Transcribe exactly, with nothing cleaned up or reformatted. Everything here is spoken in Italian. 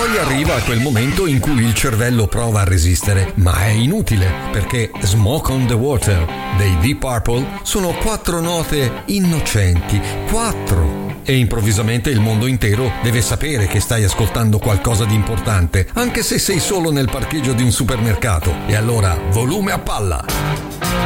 Poi arriva quel momento in cui il cervello prova a resistere, ma è inutile, perché Smoke on the Water dei Deep Purple sono quattro note innocenti, quattro. E improvvisamente il mondo intero deve sapere che stai ascoltando qualcosa di importante, anche se sei solo nel parcheggio di un supermercato. E allora, volume a palla!